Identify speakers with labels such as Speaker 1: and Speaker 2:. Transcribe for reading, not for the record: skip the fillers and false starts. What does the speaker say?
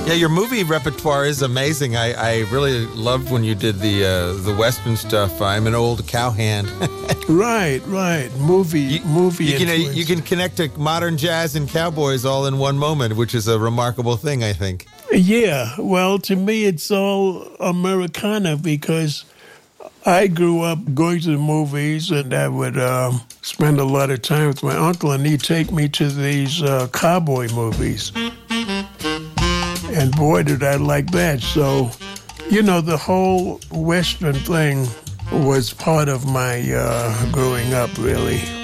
Speaker 1: Yeah, your movie repertoire is amazing. I really loved when you did the Western stuff. I'm an old cowhand.
Speaker 2: Right. Movie.
Speaker 1: You can connect to modern jazz and cowboys all in one moment, which is a remarkable thing, I think.
Speaker 2: Yeah, well, to me, it's all Americana because I grew up going to the movies, and I would spend a lot of time with my uncle, and he'd take me to these cowboy movies. And boy, did I like that. So, the whole Western thing was part of my growing up, really.